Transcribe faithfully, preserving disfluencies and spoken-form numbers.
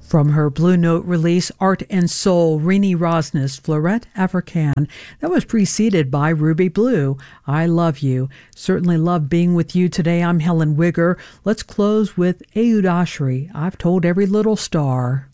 From her Blue Note release, Art and Soul, Rini Rosnes, Fleurette Africaine. That was preceded by Ruby Blue, I Love You. Certainly love being with you today. I'm Helen Wigger. Let's close with Ehud Ashry, I've Told Every Little Star.